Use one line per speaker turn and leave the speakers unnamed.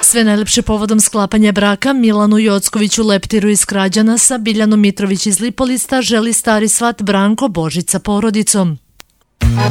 Sve najlepše povodom sklapanja braka Milanu Jockoviću Leptiru iz Krađana sa Biljanom Mitrović iz Lipolista želi stari svat Branko Božić sa porodicom.